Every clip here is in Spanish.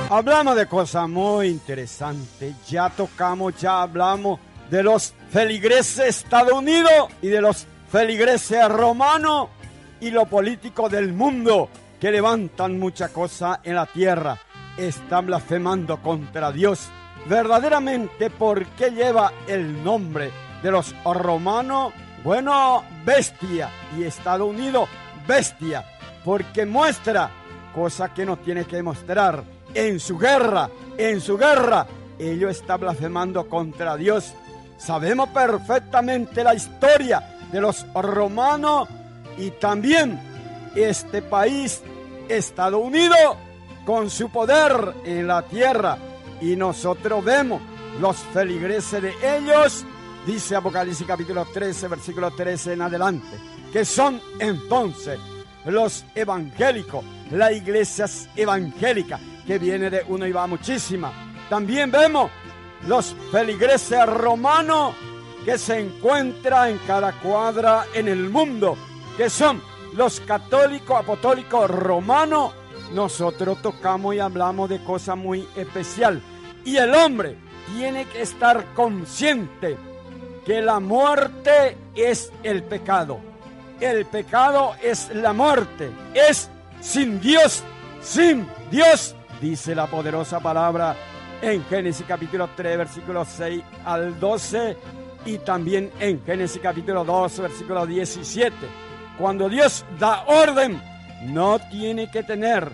Hablamos de cosas muy interesantes. Ya hablamos de los feligreses estadounidenses y de los feligreses romanos y lo político del mundo que levantan mucha cosa en la tierra. Están blasfemando contra Dios. Verdaderamente, ¿por qué lleva el nombre de los romanos? Bueno, bestia, y Estados Unidos, bestia, porque muestra cosa que no tiene que mostrar. En su guerra, ellos están blasfemando contra Dios. Sabemos perfectamente la historia de los romanos y también este país, Estados Unidos, con su poder en la tierra. Y nosotros vemos los feligreses de ellos, dice Apocalipsis capítulo 13, versículo 13 en adelante, que son entonces los evangélicos, las iglesias evangélicas, que viene de uno y va muchísima. También vemos los feligreses romanos que se encuentran en cada cuadra en el mundo, que son los católicos apostólicos romanos. Nosotros tocamos y hablamos de cosas muy especiales. Y el hombre tiene que estar consciente que la muerte es el pecado. El pecado es la muerte. Es sin Dios, dice la poderosa palabra en Génesis capítulo 3, versículos 6 al 12, y también en Génesis capítulo 2, versículo 17. Cuando Dios da orden, no tiene que tener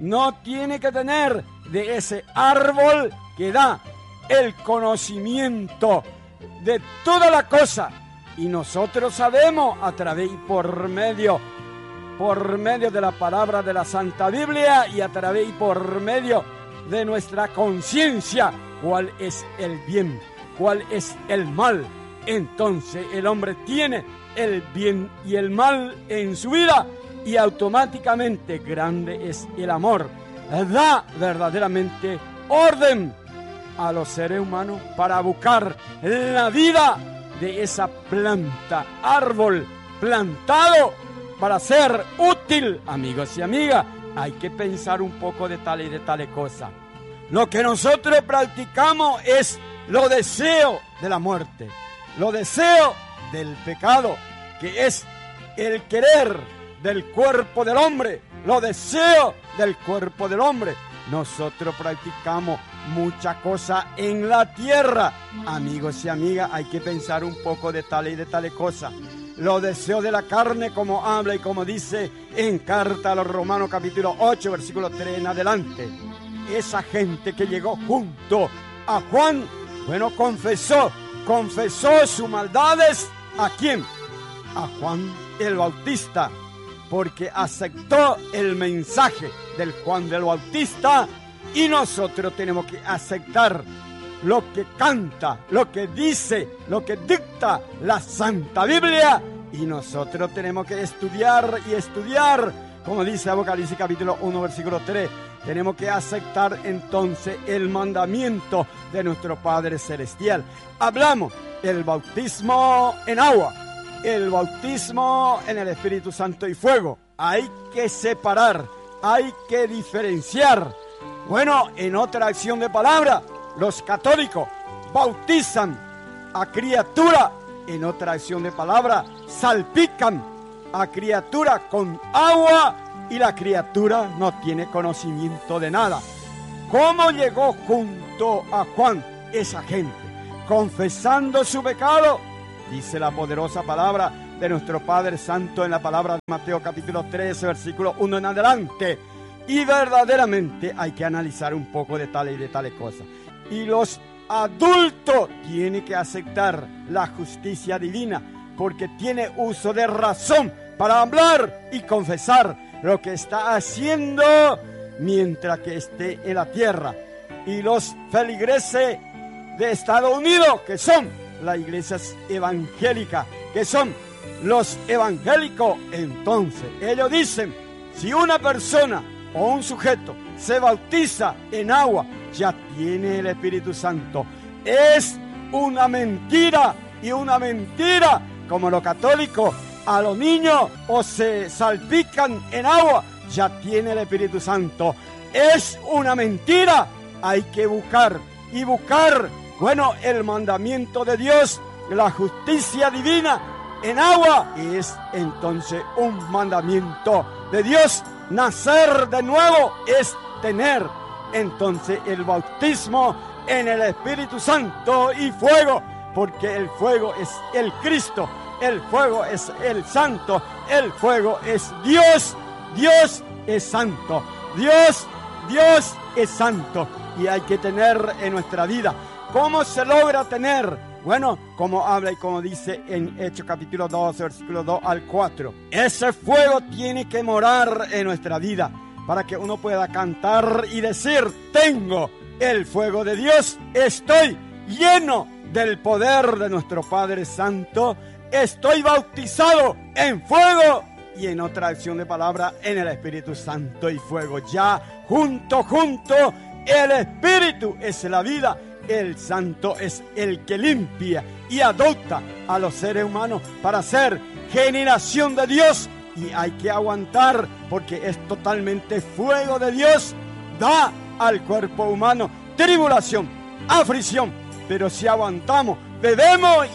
de ese árbol que da el conocimiento de toda la cosa. Y nosotros sabemos a través y por medio de la palabra de la Santa Biblia y a través y por medio de nuestra conciencia cuál es el bien, cuál es el mal. Entonces el hombre tiene el bien y el mal en su vida y automáticamente grande es el amor. Da verdaderamente orden a los seres humanos para buscar la vida de esa planta, árbol plantado para ser útil. Amigos y amigas, hay que pensar un poco de tales y de tales cosas. Lo que nosotros practicamos es los deseos de la muerte, los deseos del pecado, que es el querer del cuerpo del hombre, los deseos del cuerpo del hombre. Nosotros practicamos muchas cosas en la tierra. Amigos y amigas, hay que pensar un poco de tales y de tales cosas. Los deseos de la carne, como habla y como dice en carta a los Romanos capítulo 8, versículo 3 en adelante. Esa gente que llegó junto a Juan, bueno, confesó sus maldades. ¿A quién? A Juan el Bautista, porque aceptó el mensaje del Juan del Bautista, y nosotros tenemos que aceptar lo que canta, lo que dice, lo que dicta la Santa Biblia, y nosotros tenemos que estudiar y estudiar, como dice Apocalipsis capítulo 1 versículo 3, tenemos que aceptar entonces el mandamiento de nuestro Padre Celestial. Hablamos del bautismo en agua, el bautismo en el Espíritu Santo y fuego. Hay que separar, hay que diferenciar. Bueno, en otra acción de palabra, los católicos bautizan a criatura, en otra acción de palabra, salpican a criatura con agua y la criatura no tiene conocimiento de nada. ¿Cómo llegó junto a Juan esa gente? Confesando su pecado, dice la poderosa palabra de nuestro Padre Santo en la palabra de Mateo capítulo 13, versículo 1 en adelante. Y verdaderamente hay que analizar un poco de tales y de tales cosas. Y los adultos tienen que aceptar la justicia divina, porque tiene uso de razón para hablar y confesar lo que está haciendo mientras que esté en la tierra. Y los feligreses de Estados Unidos, que son las iglesias evangélicas, que son los evangélicos, entonces ellos dicen, si una persona o un sujeto se bautiza en agua, ya tiene el Espíritu Santo. Es una mentira, y una mentira como los católicos a los niños o se salpican en agua, ya tiene el Espíritu Santo. es una mentira. Hay que buscar y buscar, bueno, el mandamiento de Dios, la justicia divina en agua, es entonces un mandamiento de Dios. Nacer de nuevo es tener entonces el bautismo en el Espíritu Santo y fuego, porque el fuego es el Cristo, el fuego es el Santo, el fuego es Dios. Dios es santo, Dios es santo, y hay que tener en nuestra vida. ¿Cómo se logra tener? Bueno, como habla y como dice en Hechos capítulo 2, versículo 2 al 4. Ese fuego tiene que morar en nuestra vida para que uno pueda cantar y decir: tengo el fuego de Dios, estoy lleno del poder de nuestro Padre Santo, estoy bautizado en fuego y en otra acción de palabra en el Espíritu Santo y fuego. Ya junto, el Espíritu es la vida, el Santo es el que limpia y adopta a los seres humanos para ser generación de Dios. Y hay que aguantar porque es totalmente fuego de Dios. Da al cuerpo humano tribulación, aflicción, pero si aguantamos, bebemos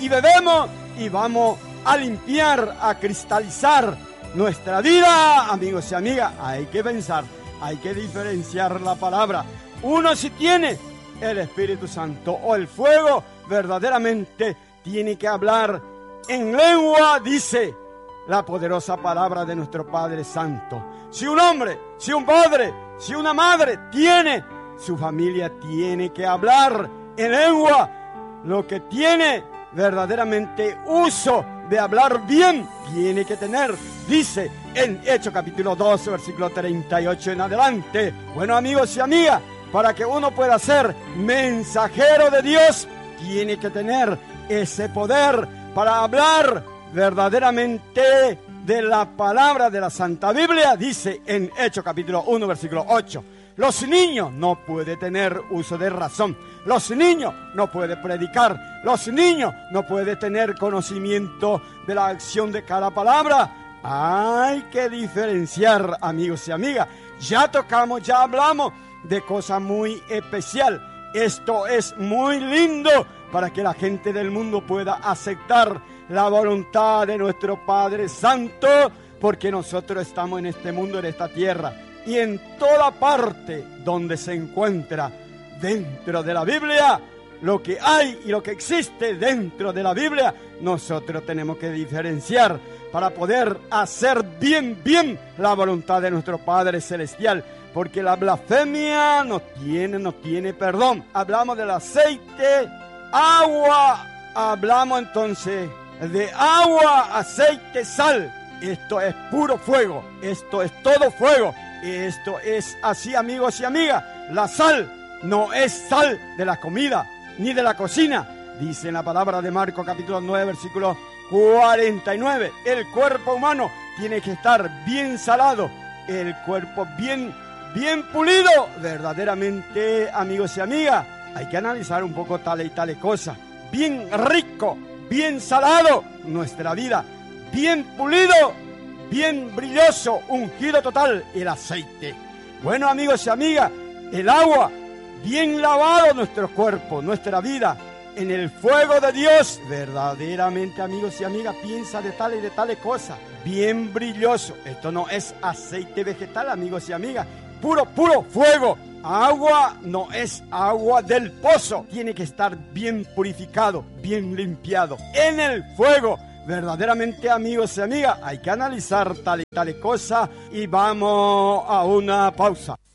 y vamos a limpiar, a cristalizar nuestra vida, amigos y amigas. Hay que pensar, hay que diferenciar la palabra. Uno, si tiene el Espíritu Santo o el fuego, verdaderamente tiene que hablar en lengua, dice la poderosa palabra de nuestro Padre Santo. Si un hombre, si un padre, si una madre tiene, su familia tiene que hablar en lengua. Lo que tiene verdaderamente uso de hablar bien, tiene que tener, dice en Hechos capítulo 12, versículo 38 en adelante. Bueno, amigos y amigas, para que uno pueda ser mensajero de Dios, tiene que tener ese poder para hablar verdaderamente de la palabra de la Santa Biblia. Dice en Hechos capítulo 1, versículo 8. Los niños no pueden tener uso de razón. Los niños no pueden predicar. Los niños no pueden tener conocimiento de la acción de cada palabra. Hay que diferenciar, amigos y amigas. Ya tocamos, ya hablamos de cosas muy especial. Esto es muy lindo para que la gente del mundo pueda aceptar la voluntad de nuestro Padre Santo, porque nosotros estamos en este mundo, en esta tierra, y en toda parte donde se encuentra dentro de la Biblia, lo que hay y lo que existe dentro de la Biblia, nosotros tenemos que diferenciar para poder hacer bien la voluntad de nuestro Padre Celestial, porque la blasfemia no tiene perdón. Hablamos del aceite, agua, hablamos entonces de agua, aceite, sal. Esto es puro fuego, esto es todo fuego. Esto es así, amigos y amigas. La sal no es sal de la comida ni de la cocina. Dice en la palabra de Marcos capítulo 9, versículo 49. El cuerpo humano tiene que estar bien salado, el cuerpo bien pulido. Verdaderamente, amigos y amigas, hay que analizar un poco tales y tales cosas. Bien rico, bien salado nuestra vida, bien pulido, bien brilloso, ungido total el aceite. Bueno, amigos y amigas, el agua, bien lavado nuestro cuerpo, nuestra vida, en el fuego de Dios. Verdaderamente, amigos y amigas, piensa de tales cosas. Bien brilloso. Esto no es aceite vegetal, amigos y amigas. Puro fuego. Agua no es agua del pozo. Tiene que estar bien purificado, bien limpiado. En el fuego. Verdaderamente, amigos y amigas, hay que analizar tales cosas y vamos a una pausa.